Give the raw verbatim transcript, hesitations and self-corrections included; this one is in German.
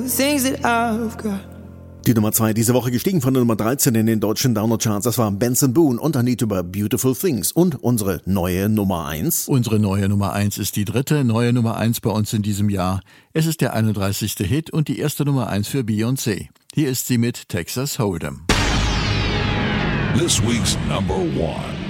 Things that I've got. Die Nummer zwei diese Woche gestiegen von der Nummer dreizehn in den deutschen Download-Charts. Das war Benson Boone und Anita über Beautiful Things. Und unsere neue Nummer eins. Unsere neue Nummer eins ist die dritte neue Nummer eins bei uns in diesem Jahr. Es ist der einunddreißigste Hit und die erste Nummer eins für Beyoncé. Hier ist sie mit Texas Hold'em. This week's number one.